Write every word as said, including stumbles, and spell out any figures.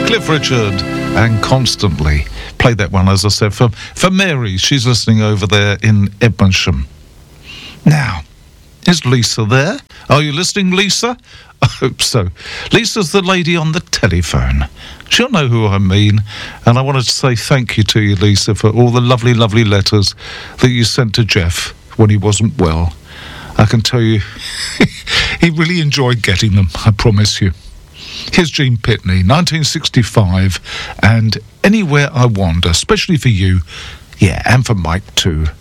Cliff Richard and Constantly. Play that one, as I said, for, for Mary. She's listening over there in Edmondsham. Now, is Lisa there? Are you listening, Lisa? I hope so. Lisa's the lady on the telephone. She'll know who I mean. And I wanted to say thank you to you, Lisa, for all the lovely, lovely letters that you sent to Jeff when he wasn't well. I can tell you, he really enjoyed getting them, I promise you. Here's Gene Pitney, nineteen sixty-five, and Anywhere I Wander, especially for you, yeah, and for Mike too.